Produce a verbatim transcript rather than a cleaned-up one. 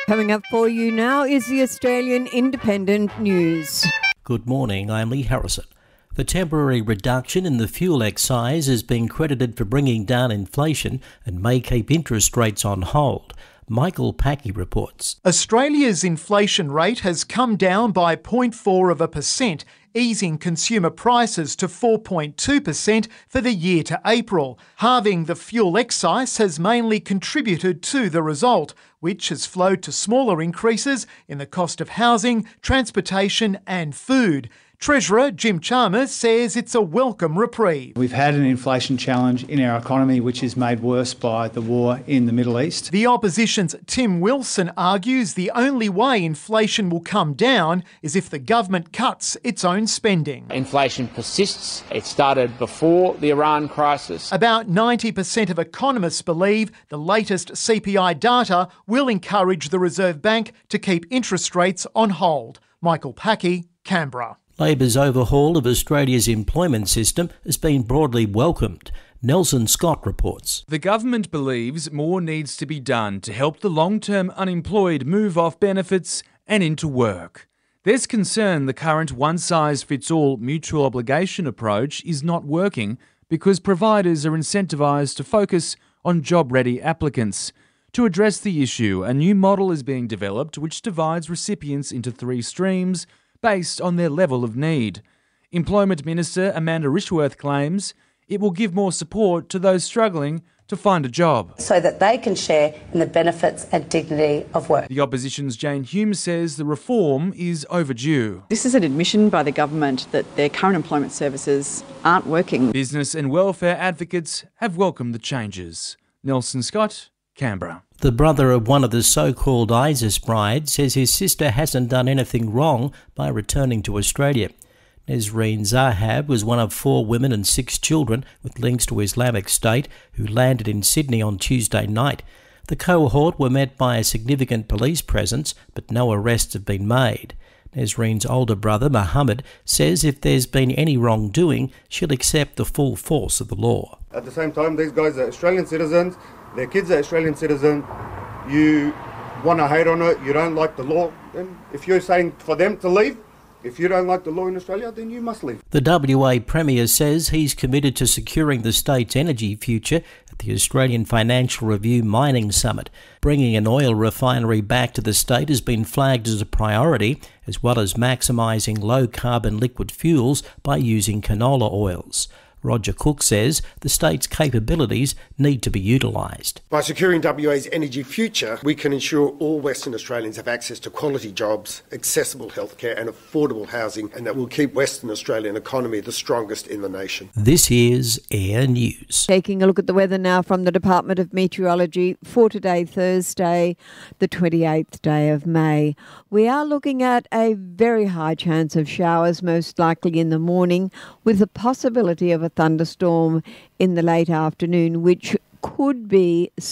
Coming up for you now is the Australian Independent News. Good morning, I'm Lee Harrison. The temporary reduction in the fuel excise has been credited for bringing down inflation and may keep interest rates on hold. Michael Packy reports. Australia's inflation rate has come down by zero point four of a percent, easing consumer prices to four point two percent for the year to April. Halving the fuel excise has mainly contributed to the result, which has flowed to smaller increases in the cost of housing, transportation and food. Treasurer Jim Chalmers says it's a welcome reprieve. We've had an inflation challenge in our economy which is made worse by the war in the Middle East. The opposition's Tim Wilson argues the only way inflation will come down is if the government cuts its own spending. Inflation persists. It started before the Iran crisis. About ninety percent of economists believe the latest C P I data will encourage the Reserve Bank to keep interest rates on hold. Michael Packy, Canberra. Labor's overhaul of Australia's employment system has been broadly welcomed. Nelson Scott reports. The government believes more needs to be done to help the long-term unemployed move off benefits and into work. There's concern the current one-size-fits-all mutual obligation approach is not working because providers are incentivised to focus on job-ready applicants. To address the issue, a new model is being developed which divides recipients into three streams based on their level of need. Employment Minister Amanda Rishworth claims it will give more support to those struggling to find a job, so that they can share in the benefits and dignity of work. The opposition's Jane Hume says the reform is overdue. This is an admission by the government that their current employment services aren't working. Business and welfare advocates have welcomed the changes. Nelson Scott, Canberra. The brother of one of the so-called ISIS brides says his sister hasn't done anything wrong by returning to Australia. Nesreen Zahab was one of four women and six children with links to Islamic State who landed in Sydney on Tuesday night. The cohort were met by a significant police presence, but no arrests have been made. Nesreen's older brother, Mohammed, says if there's been any wrongdoing, she'll accept the full force of the law. At the same time, these guys are Australian citizens. Their kids are Australian citizens. You want to hate on it, you don't like the law, then if you're saying for them to leave, if you don't like the law in Australia, then you must leave. The W A Premier says he's committed to securing the state's energy future at the Australian Financial Review Mining Summit. Bringing an oil refinery back to the state has been flagged as a priority, as well as maximising low-carbon liquid fuels by using canola oils. Roger Cook says the state's capabilities need to be utilised. By securing W A's energy future, we can ensure all Western Australians have access to quality jobs, accessible healthcare and affordable housing, and that will keep Western Australian economy the strongest in the nation. This is Air News. Taking a look at the weather now from the Department of Meteorology for today, Thursday, the twenty-eighth day of May. We are looking at a very high chance of showers, most likely in the morning, with the possibility of a thunderstorm in the late afternoon, which could be